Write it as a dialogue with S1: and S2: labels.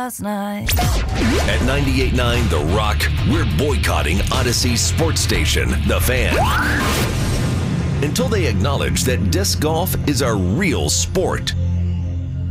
S1: last night.
S2: At 98.9 The Rock, we're boycotting Odyssey's sports station, The Fan, until they acknowledge that disc golf is a real sport.